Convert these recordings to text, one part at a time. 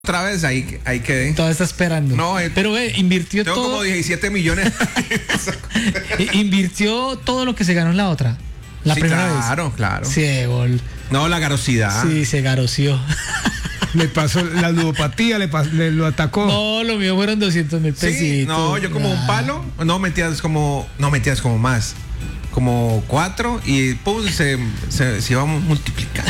Otra vez ahí quedé. Todavía está esperando. No, pero invirtió tengo todo. como 17 millones. Invirtió todo lo que se ganó en la otra. La primera vez. Claro. Sí, gol. No, la garosidad. Sí, se garoció. Le pasó la ludopatía, lo atacó. No, lo mío fueron 200,000 pesitos. Sí, no, yo como un palo. No, mentiras como más. Como 4 y pum, se iba multiplicando.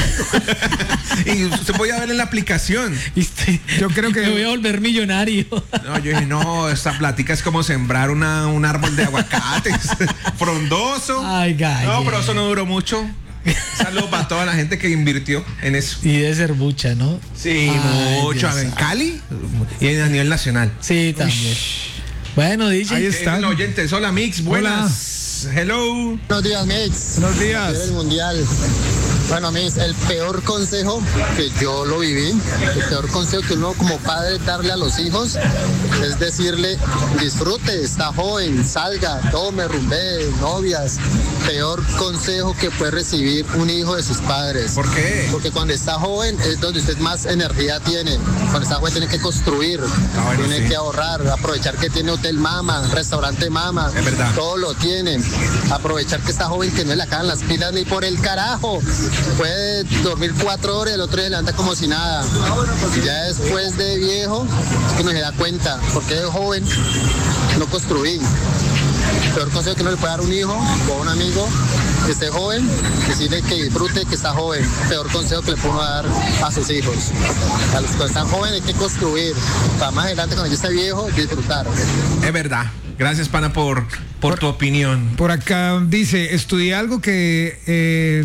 Y usted podía ver en la aplicación. Yo creo que me voy a volver millonario. No, yo dije, no, esta plática es como sembrar un árbol de aguacates frondoso. Ay, gallo. No, pero eso no duró mucho. Saludos para toda la gente que invirtió en eso. Y debe ser mucha, ¿no? Sí, mucho. Dios. En Cali y a nivel nacional. Sí, también. Bueno, DJ. Ahí están. Oyentes, hola Mix, buenas. Hola. Hello. Buenos días, Mix. Buenos días. El mundial. Bueno, Mix, el peor consejo que yo lo viví, el peor consejo que uno como padre darle a los hijos es decirle, disfrute, está joven, salga, tome, rumbee, novias. Peor consejo que puede recibir un hijo de sus padres. ¿Por qué? Porque cuando está joven es donde usted más energía tiene. Cuando está joven tiene que construir, bueno, tiene sí. que ahorrar, aprovechar que tiene hotel mama, restaurante mama. Es verdad. Todo lo tiene. Aprovechar que está joven, que no le acaban las pilas ni por el carajo. Puede dormir 4 horas y el otro día levanta como si nada. Y ya después de viejo es que uno se da cuenta, porque de joven no construí. El peor consejo que uno le puede dar a un hijo o a un amigo que esté joven, decirle que disfrute, que está joven. Peor consejo que le puedo dar a sus hijos. A los que están jóvenes hay que construir. Para más adelante, cuando ya esté viejo, disfrutar. Es verdad. Gracias, pana, por tu opinión. Por acá dice, estudié algo que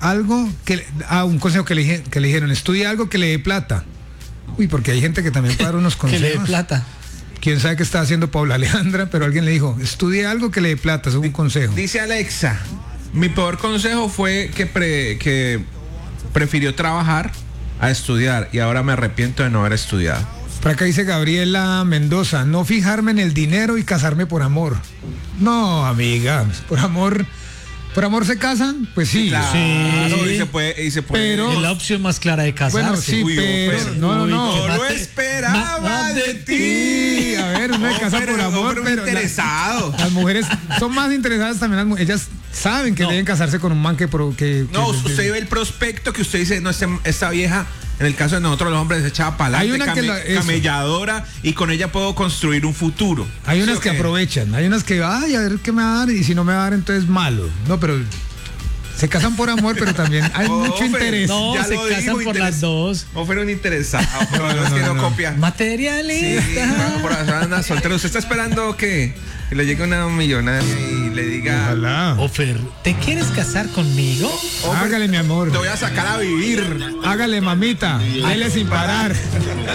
un consejo que le dijeron, estudia algo que le dé plata. Uy, porque hay gente que también puede dar unos Que consejos. le dé plata. Quién sabe qué está haciendo Paula Alejandra, pero alguien le dijo, estudie algo que le dé plata, es un consejo. Dice Alexa, mi peor consejo fue que prefirió trabajar a estudiar y ahora me arrepiento de no haber estudiado. Por acá dice Gabriela Mendoza, no fijarme en el dinero y casarme por amor. No, amiga, por amor se casan, pues sí. Claro, Sí. y se puede. Pero- Es la opción más clara de casarse. Bueno, sí, Uy, pero Ofer. no. No lo mate- esperaba de ti. Sí, a ver, uno se casa por amor, pero interesado. las mujeres son más interesadas también, ellas saben que No. deben casarse con un man que No, usted ve el prospecto que usted dice, no, esta vieja, en el caso de nosotros los hombres, se echaba para Hay adelante, una eso. camelladora, y con ella puedo construir un futuro. hay unas ¿Sí o que qué? aprovechan, hay unas que, ay, a ver qué me va a dar, y si no me va a dar, entonces malo. No, pero se casan por amor, pero también hay mucho Ofer, interés. No, Ya se lo casan dijo, por las dos. O fueron interesados, pero es que no copia. Sí, Materialista. por azar anda soltero. ¿Usted está esperando que le llegue una millonaria y le diga, Ojalá. Ofer, ¿te quieres casar conmigo? hombre, Hágale, mi amor. te voy a sacar a vivir? Hágale, mamita. Dele sin parar.